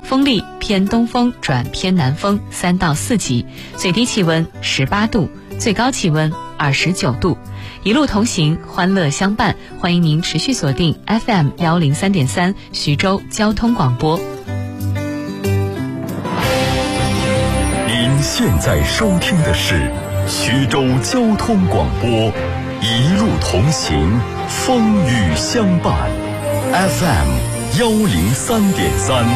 风力偏东风转偏南风3到4级，最低气温18度，最高气温29度。一路同行，欢乐相伴，欢迎您持续锁定 FM 103.3徐州交通广播。 您现在收听的是徐州交通广播，一路同行，风雨相伴， FM 103.3。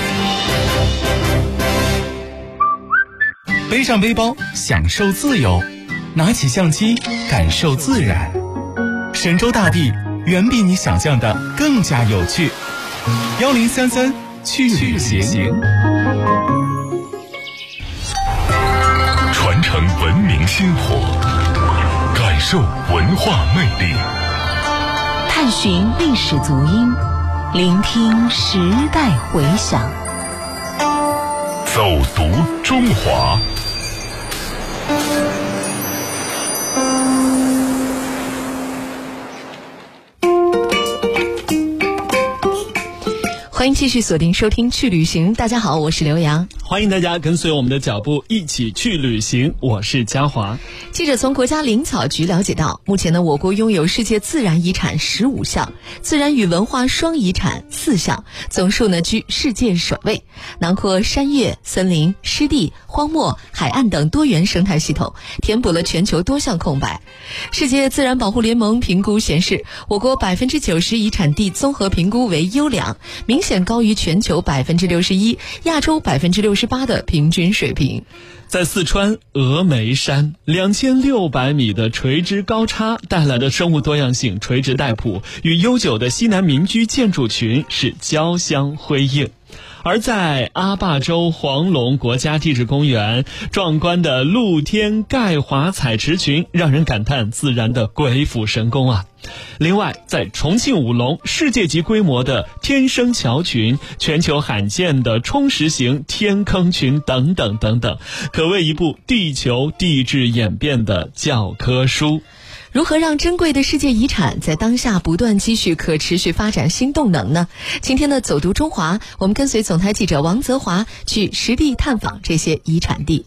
背上背包，享受自由；拿起相机，感受自然。神州大地远比你想象的更加有趣。1033去旅行， 传承文明薪火，感受文化魅力， 探寻历史足音，聆听时代回响， 走读中华。 欢迎继续锁定收听去旅行。大家好，我是刘洋。 欢迎大家跟随我们的脚步一起去旅行，我是嘉华。 记者从国家林草局了解到，目前呢，我国拥有世界自然遗产15项，自然与文化双遗产4项，总数呢居世界首位，囊括山岳、森林、湿地、荒漠、海岸等多元生态系统，填补了全球多项空白。世界自然保护联盟评估显示，我国90%遗产地综合评估为优良，明显高于全球61%、亚洲68%的平均水平。 在四川峨眉山，2600米的垂直高差带来的生物多样性垂直带谱，与悠久的西南民居建筑群是交相辉映。而在阿坝州黄龙国家地质公园，壮观的露天钙华采池群让人感叹自然的鬼斧神工啊！另外，在重庆武隆，世界级规模的天生桥群、全球罕见的冲石型天坑群等等等等，可谓一部地球地质演变的教科书。 如何让珍贵的世界遗产在当下不断积蓄可持续发展新动能呢？今天的走读中华，我们跟随总台记者王泽华去实地探访这些遗产地。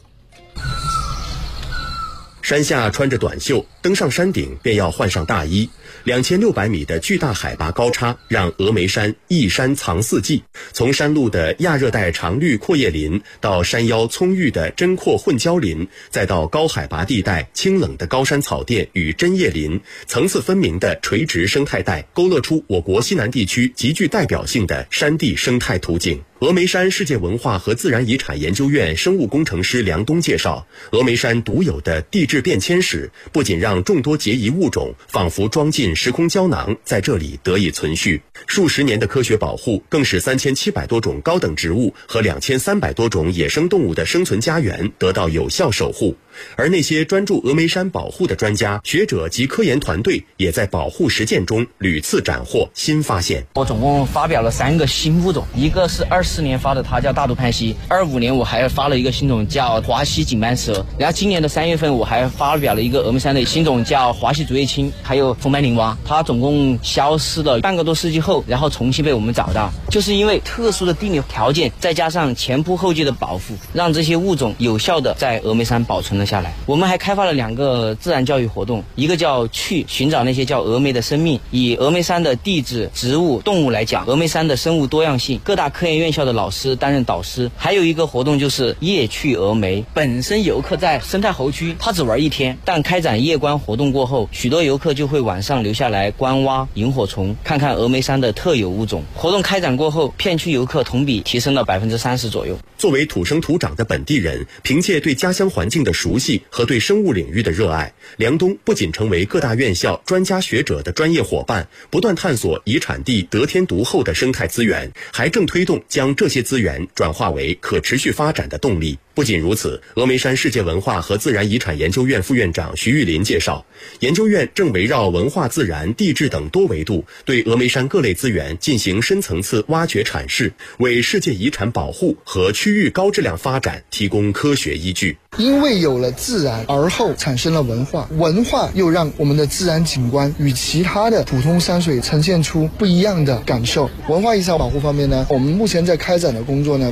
山下穿着短袖，登上山顶便要换上大衣。2600米的巨大海拔高差，让峨眉山一山藏四季。从山路的亚热带常绿阔叶林，到山腰葱郁的针阔混交林，再到高海拔地带清冷的高山草甸与针叶林，层次分明的垂直生态带，勾勒出我国西南地区极具代表性的山地生态图景。峨眉山世界文化和自然遗产研究院生物工程师梁东介绍，峨眉山独有的地质变迁史，不仅让众多孑遗物种仿佛装进时空胶囊，在这里得以存续，数十年的科学保护更使3700多种高等植物和2300多种野生动物的生存家园得到有效守护。而那些专注峨眉山保护的专家、学者及科研团队，也在保护实践中屡次斩获新发现。 我总共发表了3个新物种，一个是24年发的，它叫大肚攀蜥；25年我还发了一个新种叫华西锦斑蛇，然后今年的3月份我还发表了一个峨眉山的新种叫华西竹叶青，还有红白灵蛙。它总共消失了半个多世纪后，然后重新被我们找到，就是因为特殊的地理条件，再加上前仆后继的保护，让这些物种有效的在峨眉山保存了下来。我们还开发了2个自然教育活动，一个叫去寻找那些叫峨眉的生命，以峨眉山的地质、植物、动物来讲峨眉山的生物多样性，各大科研院校的老师担任导师。还有一个活动就是夜去峨眉，本身游客在生态猴区他只玩1天，但开展夜观活动过后，许多游客就会晚上留下来观蛙、萤火虫，看看峨眉山的特有物种。活动开展过后，片区游客同比提升了30%左右。 作为土生土长的本地人，凭借对家乡环境的熟悉和对生物领域的热爱，梁东不仅成为各大院校专家学者的专业伙伴，不断探索遗产地得天独厚的生态资源，还正推动将这些资源转化为可持续发展的动力。不仅如此，峨眉山世界文化和自然遗产研究院副院长徐玉林介绍，研究院正围绕文化、自然、地质等多维度，对峨眉山各类资源进行深层次挖掘阐释，为世界遗产保护和区域高质量发展提供科学依据。 因为有了自然，而后产生了文化，文化又让我们的自然景观与其他的普通山水呈现出不一样的感受。文化遗产保护方面呢，我们目前在开展的工作呢，